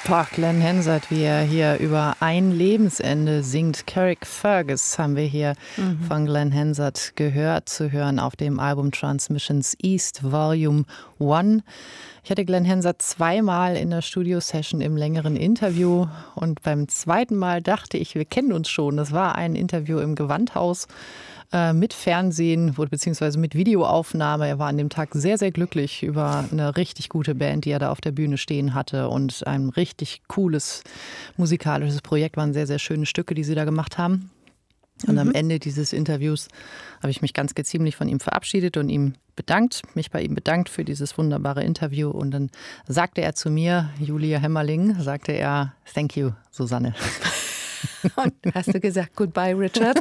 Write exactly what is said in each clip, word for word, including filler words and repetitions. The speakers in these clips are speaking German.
Boah, Glenn Hansard, wie er hier über ein Lebensende singt. Carrick Fergus haben wir hier mhm. von Glenn Hansard gehört, zu hören auf dem Album Transmissions East Volume eins. Ich hatte Glenn Hansard zweimal in der Studio-Session im längeren Interview und beim zweiten Mal dachte ich, wir kennen uns schon. Das war ein Interview im Gewandhaus äh, mit Fernsehen beziehungsweise mit Videoaufnahme. Er war an dem Tag sehr, sehr glücklich über eine richtig gute Band, die er da auf der Bühne stehen hatte und ein richtig cooles musikalisches Projekt. Waren sehr, sehr schöne Stücke, die sie da gemacht haben. Und mhm. am Ende dieses Interviews habe ich mich ganz geziemlich von ihm verabschiedet und ihm bedankt, mich bei ihm bedankt für dieses wunderbare Interview. Und dann sagte er zu mir, Julia Hemmerling, sagte er, thank you, Susanne. Und hast du gesagt, goodbye, Richard?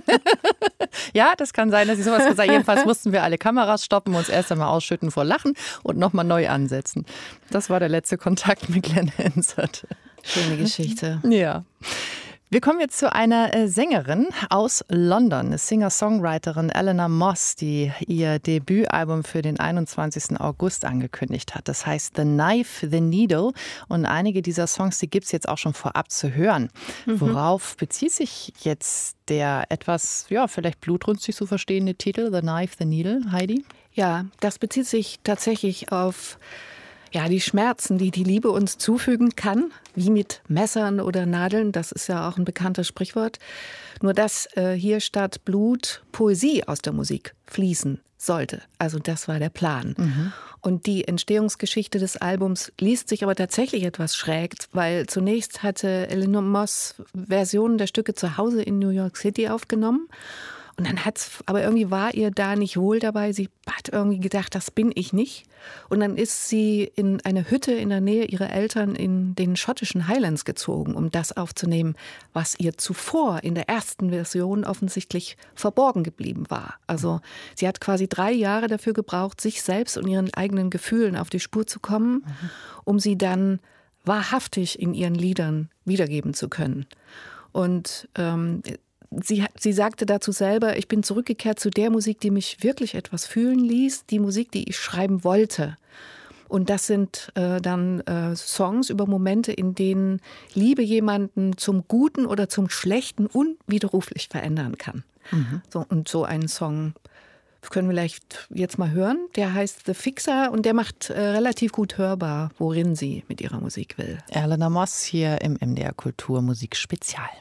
Ja, das kann sein, dass ich sowas gesagt habe. Jedenfalls mussten wir alle Kameras stoppen, uns erst einmal ausschütten vor Lachen und nochmal neu ansetzen. Das war der letzte Kontakt mit Glenn Hansard. Schöne Geschichte. Ja. Wir kommen jetzt zu einer Sängerin aus London, eine Singer-Songwriterin Eleanor Moss, die ihr Debütalbum für den einundzwanzigsten August angekündigt hat. Das heißt The Knife, The Needle. Und einige dieser Songs, die gibt es jetzt auch schon vorab zu hören. Mhm. Worauf bezieht sich jetzt der etwas, ja, vielleicht blutrünstig zu verstehende Titel The Knife, The Needle, Heidi? Ja, das bezieht sich tatsächlich auf ja, die Schmerzen, die die Liebe uns zufügen kann, wie mit Messern oder Nadeln, das ist ja auch ein bekanntes Sprichwort. Nur dass äh, hier statt Blut Poesie aus der Musik fließen sollte. Also das war der Plan. Mhm. Und die Entstehungsgeschichte des Albums liest sich aber tatsächlich etwas schräg, weil zunächst hatte Eleanor Moss Versionen der Stücke zu Hause in New York City aufgenommen. Und dann hat's, aber irgendwie war ihr da nicht wohl dabei. Sie hat irgendwie gedacht, das bin ich nicht. Und dann ist sie in eine Hütte in der Nähe ihrer Eltern in den schottischen Highlands gezogen, um das aufzunehmen, was ihr zuvor in der ersten Version offensichtlich verborgen geblieben war. Also sie hat quasi drei Jahre dafür gebraucht, sich selbst und ihren eigenen Gefühlen auf die Spur zu kommen, um sie dann wahrhaftig in ihren Liedern wiedergeben zu können. Und ähm, Sie, sie sagte dazu selber, ich bin zurückgekehrt zu der Musik, die mich wirklich etwas fühlen ließ, die Musik, die ich schreiben wollte. Und das sind äh, dann äh, Songs über Momente, in denen Liebe jemanden zum Guten oder zum Schlechten unwiderruflich verändern kann. Mhm. So, und so einen Song können wir vielleicht jetzt mal hören. Der heißt The Fixer und der macht äh, relativ gut hörbar, worin sie mit ihrer Musik will. Eleanor Moss hier im M D R Kultur Musik Spezial.